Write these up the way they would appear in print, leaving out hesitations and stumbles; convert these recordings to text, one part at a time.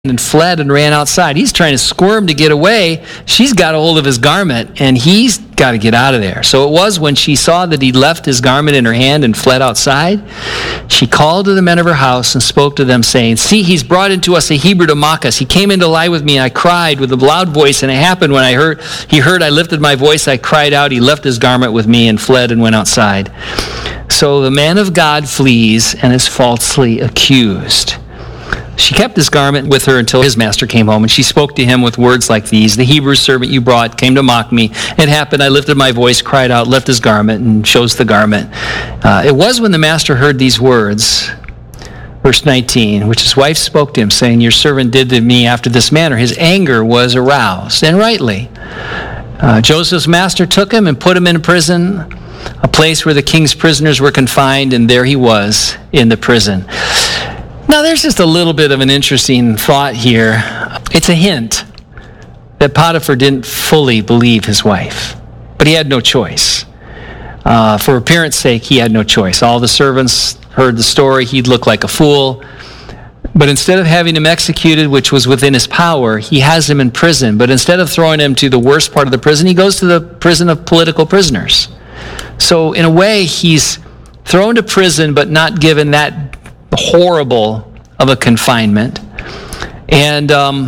and fled and ran outside. He's trying to squirm to get away. She's got a hold of his garment, and he's got to get out of there. So it was when she saw that he left his garment in her hand and fled outside, she called to the men of her house and spoke to them, saying, "See, he's brought into us a Hebrew to mock us. He came in to lie with me, and I cried with a loud voice, and it happened when he heard I lifted my voice, I cried out. He left his garment with me and fled and went outside." So the man of God flees and is falsely accused. She kept his garment with her until his master came home, and she spoke to him with words like these: "The Hebrew servant you brought came to mock me. It happened, I lifted my voice, cried out, left his garment," and shows the garment. It was when the master heard these words, verse 19, which his wife spoke to him, saying, "Your servant did to me after this manner." His anger was aroused, and rightly. Joseph's master took him and put him in prison, a place where the king's prisoners were confined, and there he was in the prison. Now, there's just a little bit of an interesting thought here. It's a hint that Potiphar didn't fully believe his wife, but he had no choice. For appearance sake, he had no choice. All the servants heard the story. He'd look like a fool. But instead of having him executed, which was within his power, he has him in prison. But instead of throwing him to the worst part of the prison, he goes to the prison of political prisoners. So in a way, he's thrown to prison, but not given that horrible of a confinement. And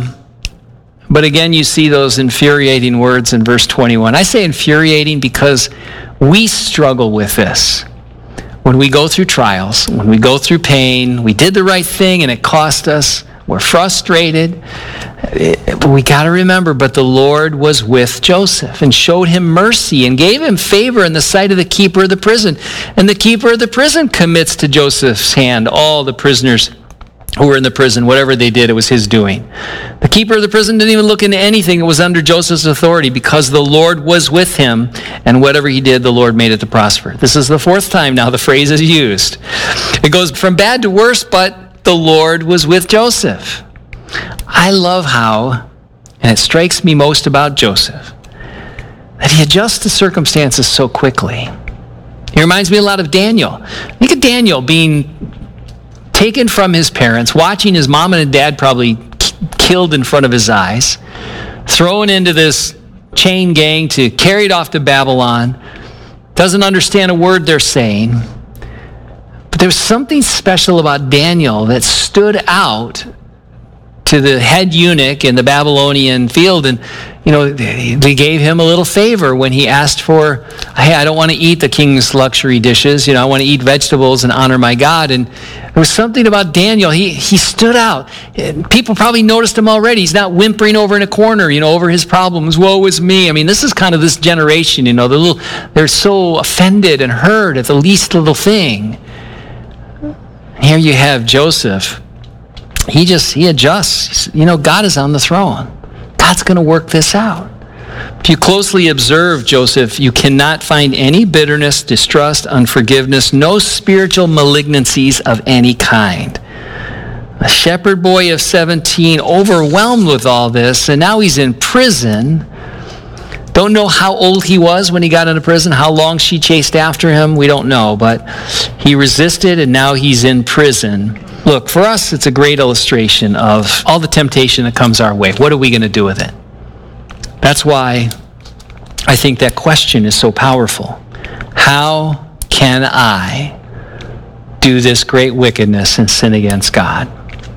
but again, you see those infuriating words in verse 21. I say infuriating because we struggle with this. When we go through trials, when we go through pain, we did the right thing and it cost us, we're frustrated. We got to remember, but the Lord was with Joseph and showed him mercy and gave him favor in the sight of the keeper of the prison. And the keeper of the prison commits to Joseph's hand all the prisoners who were in the prison. Whatever they did, it was his doing. The keeper of the prison didn't even look into anything. It was under Joseph's authority because the Lord was with him, and whatever he did, the Lord made it to prosper. This is the fourth time now the phrase is used. It goes from bad to worse, but the Lord was with Joseph. I love how, and it strikes me most about Joseph, that he adjusts to circumstances so quickly. He reminds me a lot of Daniel. Think of Daniel being taken from his parents, watching his mom and dad probably killed in front of his eyes, thrown into this chain gang to carried off to Babylon, doesn't understand a word they're saying. But there was something special about Daniel that stood out to the head eunuch in the Babylonian field, and they gave him a little favor when he asked for, "Hey, I don't want to eat the king's luxury dishes. I want to eat vegetables and honor my God." And there was something about Daniel. He stood out. People probably noticed him already. He's not whimpering over in a corner, over his problems. Woe is me. I mean, this is kind of this generation. They're so offended and hurt at the least little thing. Here you have Joseph. He adjusts. God is on the throne. God's going to work this out. If you closely observe Joseph, you cannot find any bitterness, distrust, unforgiveness, no spiritual malignancies of any kind. A shepherd boy of 17, overwhelmed with all this, and now he's in prison. Don't know how old he was when he got into prison, how long she chased after him, we don't know, but he resisted and now he's in prison. Look, for us, it's a great illustration of all the temptation that comes our way. What are we going to do with it? That's why I think that question is so powerful. How can I do this great wickedness and sin against God?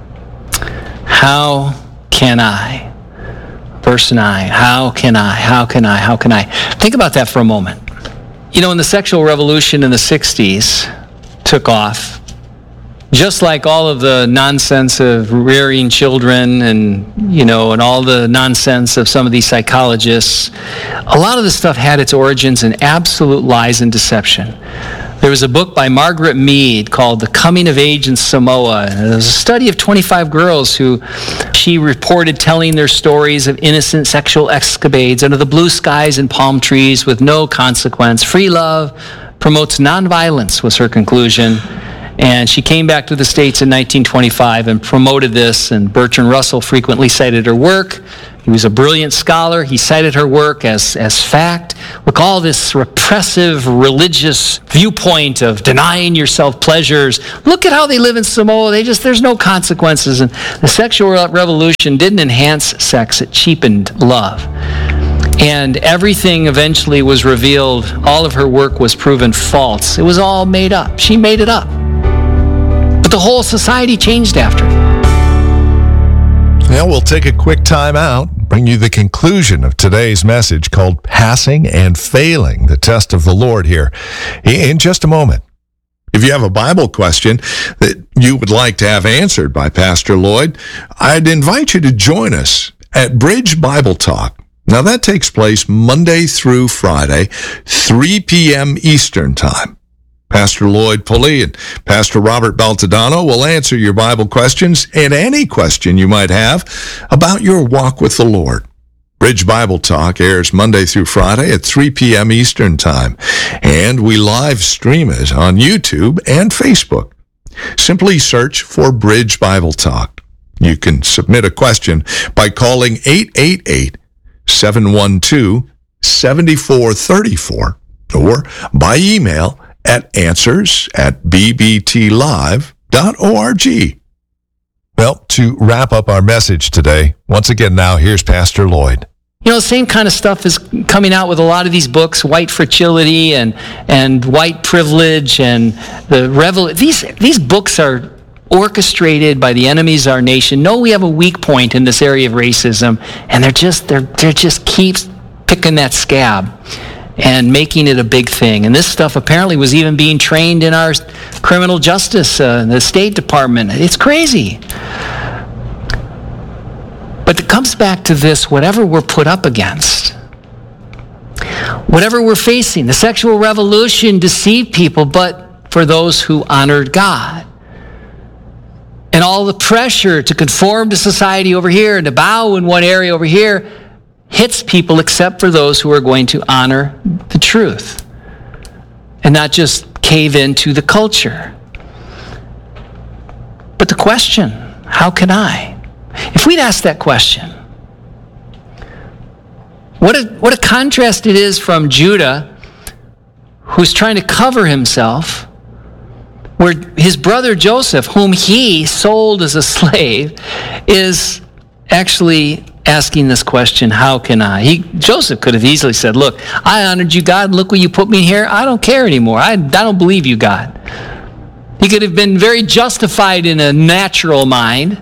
How can I? Verse 9, how can I? Think about that for a moment. When the sexual revolution in the 60s took off, just like all of the nonsense of rearing children and all the nonsense of some of these psychologists, a lot of this stuff had its origins in absolute lies and deception. There was a book by Margaret Mead called The Coming of Age in Samoa. It was a study of 25 girls who she reported telling their stories of innocent sexual escapades under the blue skies and palm trees with no consequence. Free love promotes nonviolence was her conclusion. And she came back to the States in 1925 and promoted this, and Bertrand Russell frequently cited her work. He was a brilliant scholar. He cited her work as fact. Look, all this repressive religious viewpoint of denying yourself pleasures. Look at how they live in Samoa. There's no consequences. And the sexual revolution didn't enhance sex. It cheapened love. And everything eventually was revealed. All of her work was proven false. It was all made up. She made it up. But the whole society changed after it. Well, we'll take a quick time out, bring you the conclusion of today's message called Passing and Failing the Test of the Lord here in just a moment. If you have a Bible question that you would like to have answered by Pastor Lloyd, I'd invite you to join us at Bridge Bible Talk. Now, that takes place Monday through Friday, 3 p.m. Eastern Time. Pastor Lloyd Pulley and Pastor Robert Baltadano will answer your Bible questions and any question you might have about your walk with the Lord. Bridge Bible Talk airs Monday through Friday at 3 p.m. Eastern Time, and we live stream it on YouTube and Facebook. Simply search for Bridge Bible Talk. You can submit a question by calling 888-712-7434 or by email at answers@bbtlive.org. Well, to wrap up our message today, once again now, here's Pastor Lloyd. You know, the same kind of stuff is coming out with a lot of these books, white fragility and white privilege and these books are orchestrated by the enemies of our nation. No, we have a weak point in this area of racism, and they're just keeps picking that scab and making it a big thing. And this stuff apparently was even being trained in our criminal justice, the State Department. It's crazy. But it comes back to this: whatever we're put up against, whatever we're facing, the sexual revolution deceived people, but for those who honored God. And all the pressure to conform to society over here and to bow in one area over here hits people except for those who are going to honor the truth and not just cave into the culture. But the question, how can I? If we'd ask that question, what a contrast it is from Judah, who's trying to cover himself, where his brother Joseph, whom he sold as a slave, is actually asking this question, how can I? Joseph could have easily said, look, I honored you, God. Look what you put me here. I don't care anymore. I don't believe you, God. He could have been very justified in a natural mind.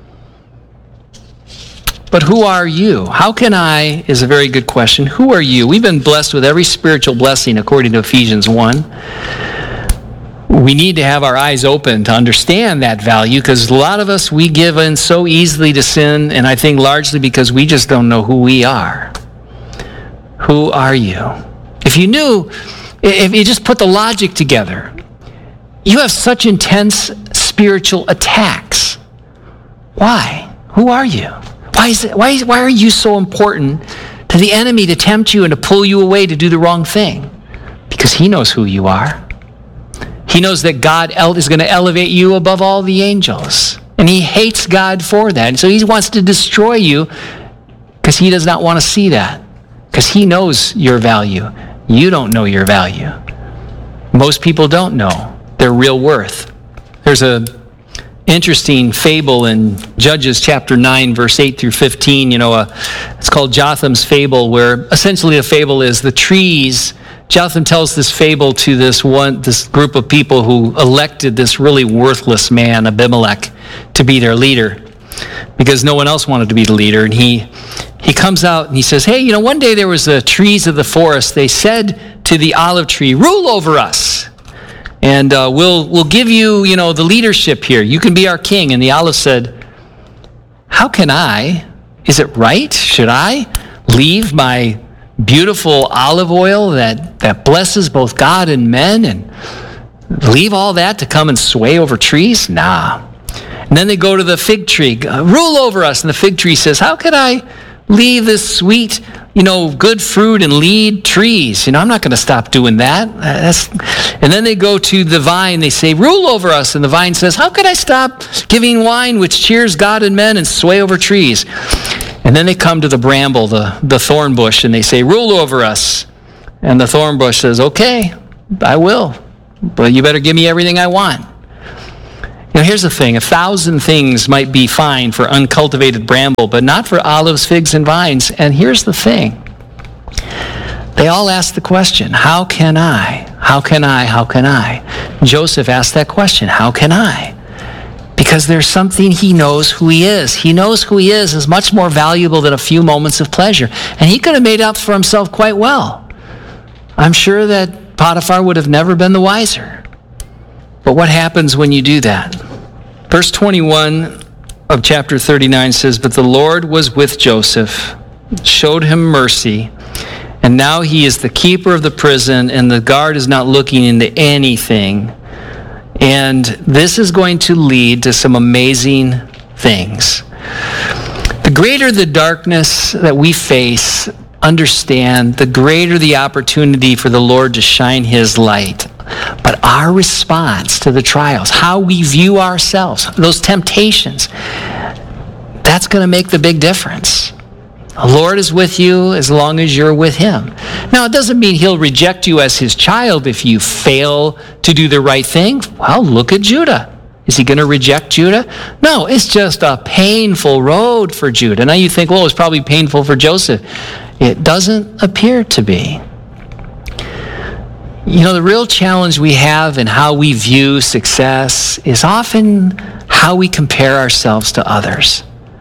But who are you? How can I is a very good question. Who are you? We've been blessed with every spiritual blessing according to Ephesians 1. We need to have our eyes open to understand that value, because a lot of us, we give in so easily to sin, and I think largely because we just don't know who we are. Who are you? If you knew, if you just put the logic together, you have such intense spiritual attacks. Why? Who are you? Why are you so important to the enemy to tempt you and to pull you away to do the wrong thing? Because he knows who you are. He knows that God is going to elevate you above all the angels. And he hates God for that. And so he wants to destroy you because he does not want to see that. Because he knows your value. You don't know your value. Most people don't know their real worth. There's an interesting fable in Judges chapter 9, verse 8 through 15. It's called Jotham's Fable, where essentially the fable is the trees. Jotham tells this fable to this group of people who elected this really worthless man, Abimelech, to be their leader, because no one else wanted to be the leader. And he comes out and he says, hey, one day there was the trees of the forest. They said to the olive tree, rule over us, and we'll give you, the leadership here. You can be our king. And the olive said, how can I? Is it right? Should I leave my beautiful olive oil that blesses both God and men, and leave all that to come and sway over trees? Nah. And then they go to the fig tree. Rule over us. And the fig tree says, how could I leave this sweet, good fruit and lead trees. I'm not going to stop doing that. And then they go to the vine. They say, rule over us. And the vine says, how could I stop giving wine which cheers God and men and sway over trees? And then they come to the bramble, the thorn bush, and they say, rule over us. And the thorn bush says, okay, I will. But you better give me everything I want. Here's the thing. 1,000 things might be fine for uncultivated bramble, but not for olives, figs, and vines. And here's the thing. They all ask the question, how can I? How can I? How can I? Joseph asked that question, how can I? Because there's something he knows who he is. He knows who he is much more valuable than a few moments of pleasure. And he could have made up for himself quite well. I'm sure that Potiphar would have never been the wiser. But what happens when you do that? Verse 21 of chapter 39 says, but the Lord was with Joseph, showed him mercy, and now he is the keeper of the prison, and the guard is not looking into anything. And this is going to lead to some amazing things. The greater the darkness that we face, understand, the greater the opportunity for the Lord to shine his light. But our response to the trials, how we view ourselves, those temptations, that's going to make the big difference. The Lord is with you as long as you're with him. Now, it doesn't mean he'll reject you as his child if you fail to do the right thing. Well, look at Judah. Is he going to reject Judah? No, it's just a painful road for Judah. Now you think, well, it was probably painful for Joseph. It doesn't appear to be. The real challenge we have in how we view success is often how we compare ourselves to others.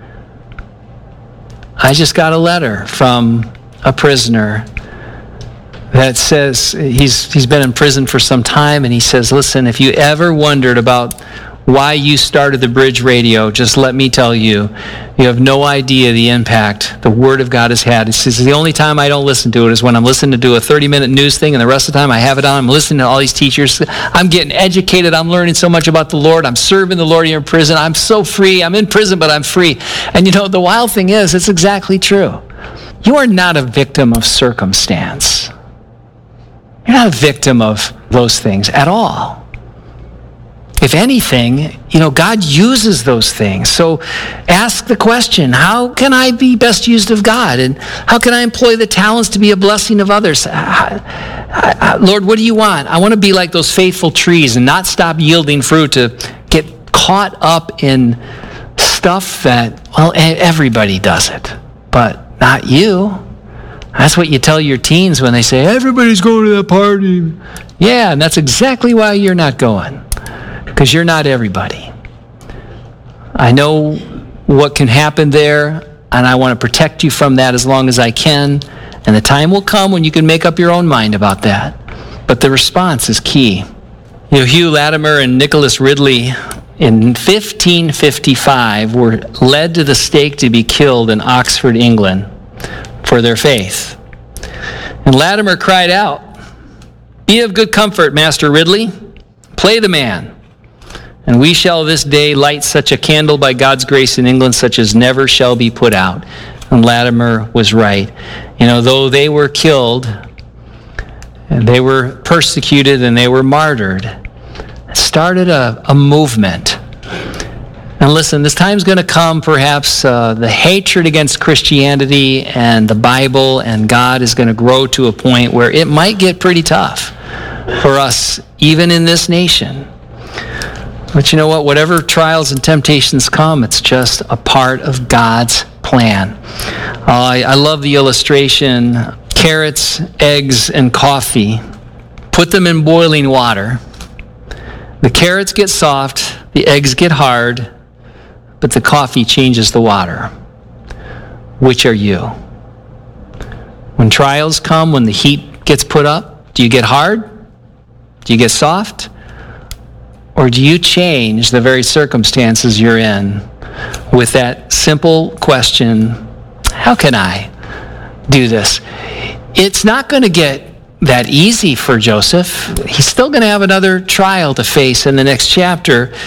I just got a letter from a prisoner that says he's been in prison for some time, and he says, listen, if you ever wondered about why you started the Bridge Radio, just let me tell you, you have no idea the impact the Word of God has had. He says, the only time I don't listen to it is when I'm listening to do a 30-minute news thing, and the rest of the time I have it on. I'm listening to all these teachers. I'm getting educated. I'm learning so much about the Lord. I'm serving the Lord here in prison. I'm so free. I'm in prison, but I'm free. And the wild thing is, it's exactly true. You are not a victim of circumstance. You're not a victim of those things at all. If anything, God uses those things. So ask the question, how can I be best used of God? And how can I employ the talents to be a blessing of others? Lord, what do you want? I want to be like those faithful trees and not stop yielding fruit, to get caught up in stuff that, everybody does it, but not you. That's what you tell your teens when they say, everybody's going to that party. Yeah, and that's exactly why you're not going. Because you're not everybody. I know what can happen there, and I want to protect you from that as long as I can. And the time will come when you can make up your own mind about that. But the response is key. Hugh Latimer and Nicholas Ridley in 1555 were led to the stake to be killed in Oxford, England, for their faith. And Latimer cried out, "Be of good comfort, Master Ridley. Play the man. And we shall this day light such a candle by God's grace in England, such as never shall be put out." And Latimer was right. Though they were killed, and they were persecuted, and they were martyred, it started a movement. And listen, this time's going to come, perhaps the hatred against Christianity and the Bible and God is going to grow to a point where it might get pretty tough for us, even in this nation. But you know what? Whatever trials and temptations come, it's just a part of God's plan. I love the illustration, carrots, eggs, and coffee. Put them in boiling water. The carrots get soft, the eggs get hard, but the coffee changes the water. Which are you? When trials come, when the heat gets put up, do you get hard? Do you get soft? Or do you change the very circumstances you're in with that simple question, how can I do this? It's not going to get that easy for Joseph. He's still going to have another trial to face in the next chapter.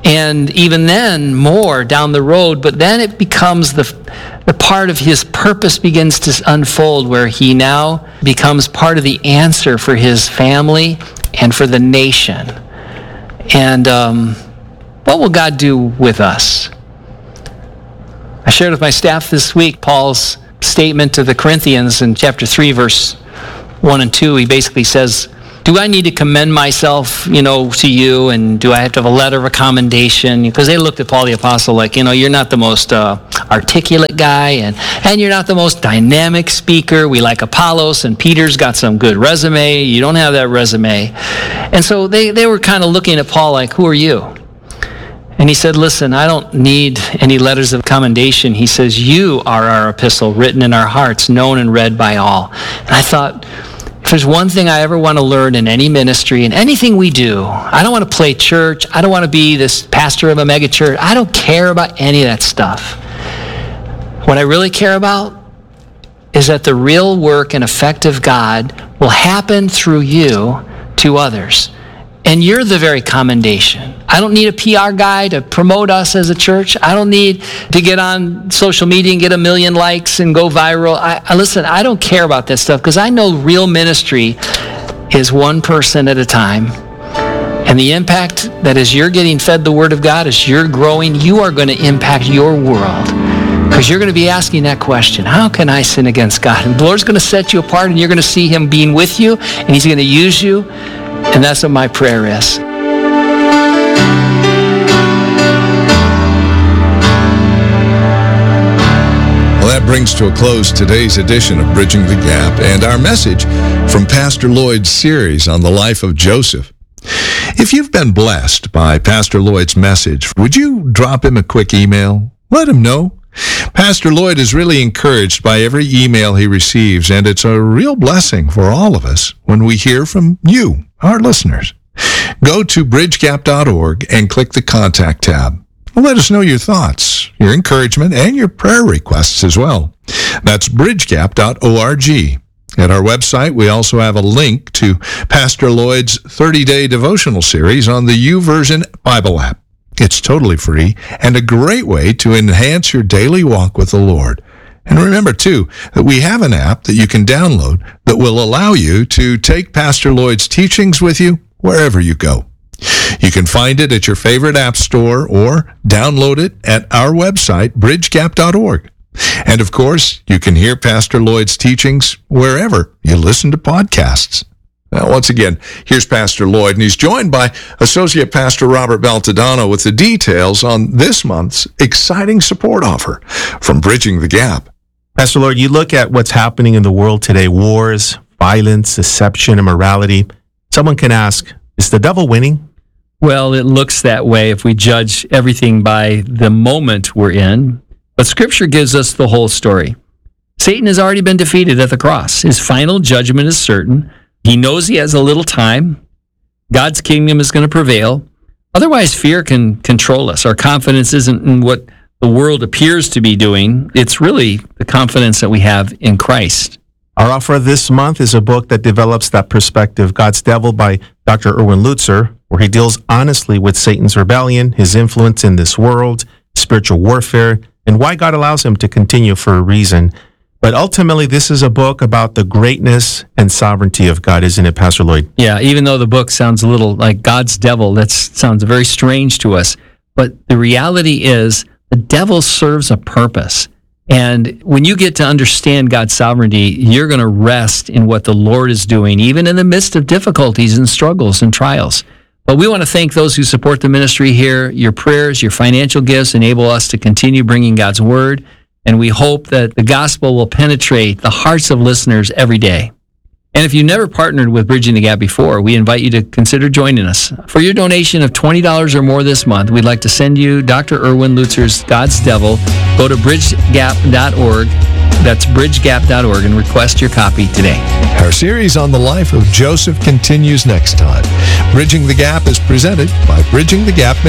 And even then, more down the road, but then it becomes the part of his purpose begins to unfold, where he now becomes part of the answer for his family and for the nation. And what will God do with us? I shared with my staff this week Paul's statement to the Corinthians in chapter 3, verse 1 and 2. He basically says, do I need to commend myself, to you, and do I have to have a letter of commendation? Because they looked at Paul the Apostle like, you're not the most articulate guy, and you're not the most dynamic speaker. We like Apollos, and Peter's got some good resume. You don't have that resume. And so they were kind of looking at Paul like, who are you? And he said, listen, I don't need any letters of commendation. He says, you are our epistle, written in our hearts, known and read by all. And I thought, if there's one thing I ever want to learn in any ministry, in anything we do, I don't want to play church. I don't want to be this pastor of a megachurch. I don't care about any of that stuff. What I really care about is that the real work and effect of God will happen through you to others. And you're the very commendation. I don't need a PR guy to promote us as a church. I don't need to get on social media and get 1 million likes and go viral. Listen, I don't care about that stuff, because I know real ministry is one person at a time. And the impact that as you're getting fed the Word of God, as you're growing, you are going to impact your world. Because you're going to be asking that question, how can I sin against God? And the Lord's going to set you apart, and you're going to see Him being with you, and He's going to use you. And that's what my prayer is. Well, that brings to a close today's edition of Bridging the Gap and our message from Pastor Lloyd's series on the life of Joseph. If you've been blessed by Pastor Lloyd's message, would you drop him a quick email? Let him know. Pastor Lloyd is really encouraged by every email he receives, and it's a real blessing for all of us when we hear from you, our listeners. Go to bridgegap.org and click the Contact tab. Let us know your thoughts, your encouragement, and your prayer requests as well. That's bridgegap.org. At our website, we also have a link to Pastor Lloyd's 30-day devotional series on the YouVersion Bible app. It's totally free and a great way to enhance your daily walk with the Lord. And remember, too, that we have an app that you can download that will allow you to take Pastor Lloyd's teachings with you wherever you go. You can find it at your favorite app store or download it at our website, bridgegap.org. And, of course, you can hear Pastor Lloyd's teachings wherever you listen to podcasts. Now, once again, here's Pastor Lloyd, and he's joined by Associate Pastor Robert Baltodano with the details on this month's exciting support offer from Bridging the Gap. Pastor Lloyd, you look at what's happening in the world today, wars, violence, deception, immorality. Someone can ask, is the devil winning? Well, it looks that way if we judge everything by the moment we're in. But Scripture gives us the whole story. Satan has already been defeated at the cross. His final judgment is certain. He knows he has a little time. God's kingdom is going to prevail. Otherwise, fear can control us. Our confidence isn't in what the world appears to be doing. It's really the confidence that we have in Christ. Our offer this month is a book that develops that perspective, God's Devil by Dr. Erwin Lutzer, where he deals honestly with Satan's rebellion, his influence in this world, spiritual warfare, and why God allows him to continue for a reason. But ultimately, this is a book about the greatness and sovereignty of God, isn't it, Pastor Lloyd? Yeah, even though the book sounds a little like God's devil, that sounds very strange to us. But the reality is the devil serves a purpose. And when you get to understand God's sovereignty, you're going to rest in what the Lord is doing, even in the midst of difficulties and struggles and trials. But we want to thank those who support the ministry here. Your prayers, your financial gifts enable us to continue bringing God's word. And we hope that the gospel will penetrate the hearts of listeners every day. And if you've never partnered with Bridging the Gap before, we invite you to consider joining us. For your donation of $20 or more this month, we'd like to send you Dr. Erwin Lutzer's God's Devil. Go to bridgegap.org. That's bridgegap.org and request your copy today. Our series on the life of Joseph continues next time. Bridging the Gap is presented by Bridging the Gap